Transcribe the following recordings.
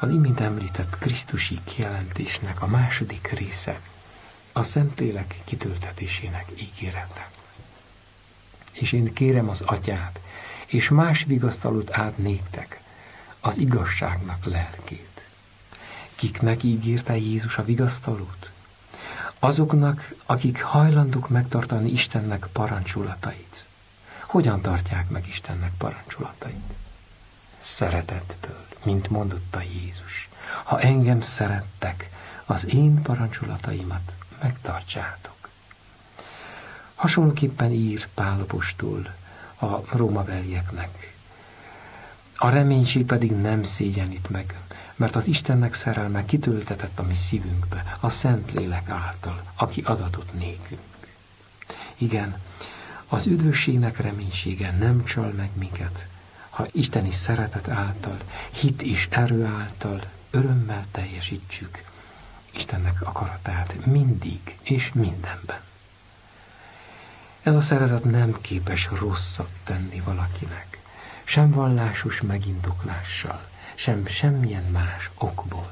Az imént említett krisztusi kijelentésnek a második része a Szentlélek kitöltetésének ígérete. És én kérem az Atyát, és más vigasztalót át néktek, az igazságnak lelkét. Kiknek ígérte Jézus a vigasztalót? Azoknak, akik hajlandók megtartani Istennek parancsolatait. Hogyan tartják meg Istennek parancsolatait? Szeretetből, mint mondotta Jézus. Ha engem szerettek, az én parancsolataimat megtartsátok. Hasonlóképpen ír Pál apostol a rómabelieknek. A reménység pedig nem szégyenít meg, mert az Istennek szerelme kitöltetett a mi szívünkbe, a Szentlélek által, aki adatot nékünk. Igen, az üdvösségnek reménysége nem csal meg minket, ha isteni szeretet által, hit és erő által örömmel teljesítsük Istennek akaratát mindig és mindenben. Ez a szeretet nem képes rosszat tenni valakinek, sem vallásos megindoklással, sem semmilyen más okból.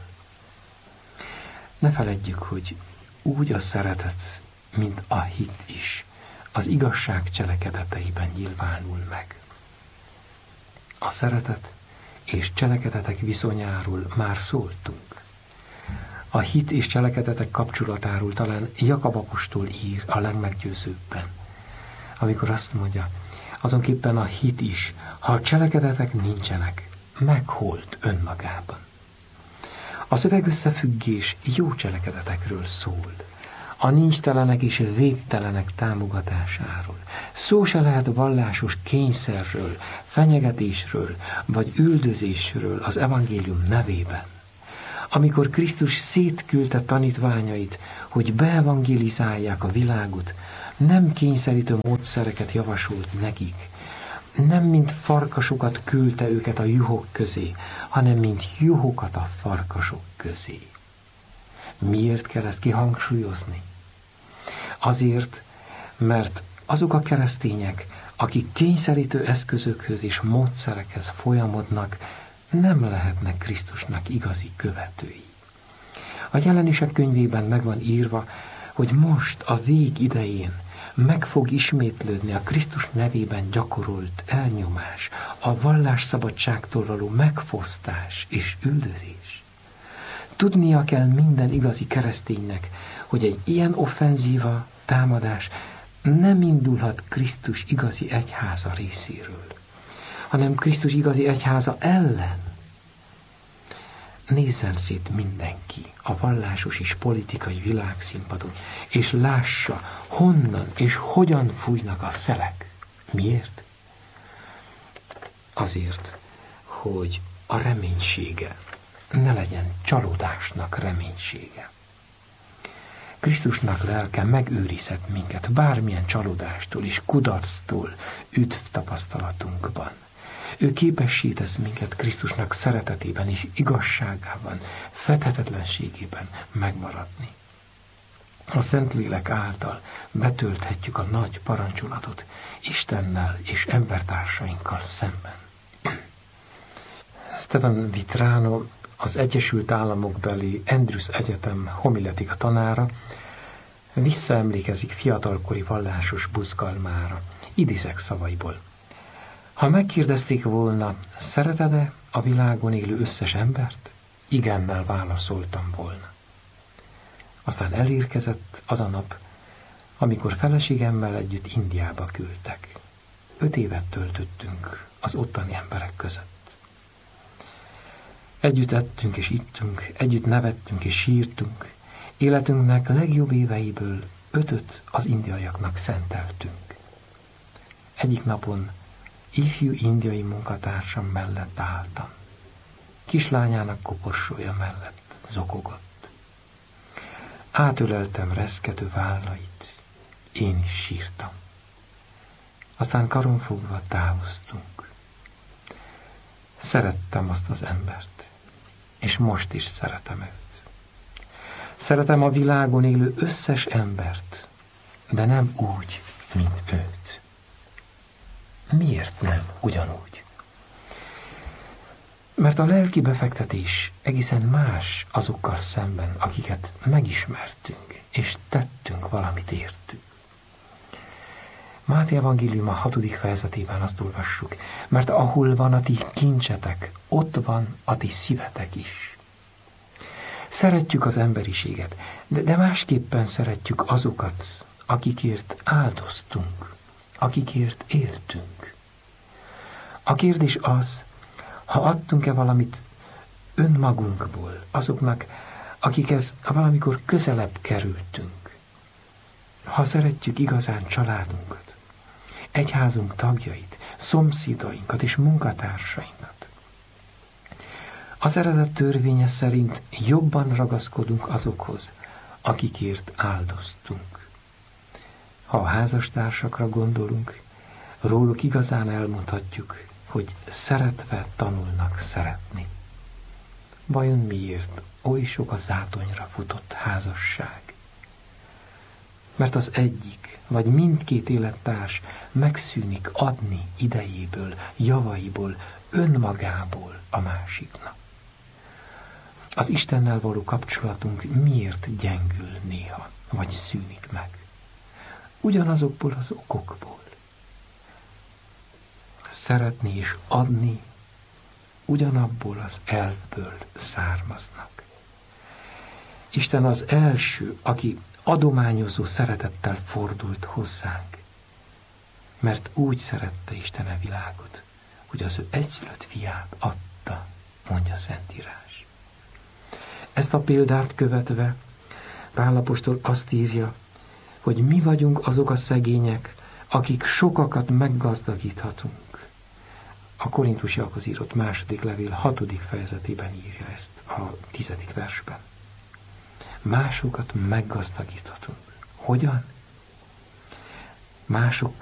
Ne feledjük, hogy úgy a szeretet, mint a hit is, az igazság cselekedeteiben nyilvánul meg. A szeretet és cselekedetek viszonyáról már szóltunk. A hit és cselekedetek kapcsolatáról talán Jakab apostol ír a legmeggyőzőbben, amikor azt mondja, azonképpen a hit is, ha a cselekedetek nincsenek, megholt önmagában. A szövegösszefüggés jó cselekedetekről szól, a nincstelenek és végtelenek támogatásáról. Szó se lehet vallásos kényszerről, fenyegetésről vagy üldözésről az evangélium nevében. Amikor Krisztus szétküldte tanítványait, hogy beevangelizálják a világot, nem kényszerítő módszereket javasolt nekik, nem mint farkasokat küldte őket a juhok közé, hanem mint juhokat a farkasok közé. Miért kell ezt kihangsúlyozni? Azért, mert azok a keresztények, akik kényszerítő eszközökhöz és módszerekhez folyamodnak, nem lehetnek Krisztusnak igazi követői. A Jelenések könyvében meg van írva, hogy most a vég idején meg fog ismétlődni a Krisztus nevében gyakorolt elnyomás, a vallásszabadságtól való megfosztás és üldözés. Tudnia kell minden igazi kereszténynek, hogy egy ilyen offenzíva, támadás nem indulhat Krisztus igazi egyháza részéről, hanem Krisztus igazi egyháza ellen. Nézzen szét mindenki a vallásos és politikai világszínpadon, és lássa, honnan és hogyan fújnak a szelek. Miért? Azért, hogy a reménysége ne legyen csalódásnak reménysége. Krisztusnak lelke megőrizhet minket bármilyen csalódástól és kudarctól üdv tapasztalatunkban. Ő képessé tesz minket Krisztusnak szeretetében és igazságában, fedhetetlenségében megmaradni. A Szentlélek által betölthetjük a nagy parancsolatot Istennel és embertársainkkal szemben. Stephen Vitrano, az Egyesült Államokbeli Andrews Egyetem homiletika tanára, visszaemlékezik fiatalkori vallásos buzgalmára. Idézek szavaiból. Ha megkérdezték volna, szereted-e a világon élő összes embert? Igennel válaszoltam volna. Aztán elérkezett az a nap, amikor feleségemmel együtt Indiába küldtek. 5 évet töltöttünk az ottani emberek között. Együtt ettünk és ittünk, együtt nevettünk és sírtunk. Életünknek legjobb éveiből 5-öt az indiaiaknak szenteltünk. Egyik napon ifjú indiai munkatársam mellett álltam. Kislányának koporsója mellett zokogott. Átöleltem reszkető vállait, én is sírtam. Aztán karonfogva távoztunk. Szerettem azt az embert, és most is szeretem őt. Szeretem a világon élő összes embert, de nem úgy, mint őt. Miért nem ugyanúgy? Mert a lelki befektetés egészen más azokkal szemben, akiket megismertünk, és tettünk valamit értük. Máté evangélium a 6. fejezetében azt olvassuk, mert ahol van a ti kincsetek, ott van a ti szívetek is. Szeretjük az emberiséget, de másképpen szeretjük azokat, akikért áldoztunk, akikért éltünk. A kérdés az, ha adtunk-e valamit önmagunkból azoknak, akikhez valamikor közelebb kerültünk. Ha szeretjük igazán családunkat, egyházunk tagjait, szomszédainkat és munkatársainkat. Az eredet törvénye szerint jobban ragaszkodunk azokhoz, akikért áldoztunk. Ha a házastársakra gondolunk, róluk igazán elmondhatjuk, hogy szeretve tanulnak szeretni. Vajon miért oly sok a zátonyra futott házasság? Mert az egyik, vagy mindkét élettárs megszűnik adni idejéből, javaiból, önmagából a másiknak. Az Istennel való kapcsolatunk miért gyengül néha, vagy szűnik meg? Ugyanazokból az okokból. Szeretni és adni ugyanabból az elvből származnak. Isten az első, aki adományozó szeretettel fordult hozzánk, mert úgy szerette Isten a világot, hogy az ő egyszülött fiát adta, mondja Szentírás. Ezt a példát követve Pál apostol azt írja, hogy mi vagyunk azok a szegények, akik sokakat meggazdagíthatunk. A korintusiakhoz írott 2. levél 6. fejezetében írja ezt a 10. versben. Másokat meggazdagíthatunk. Hogyan? Mások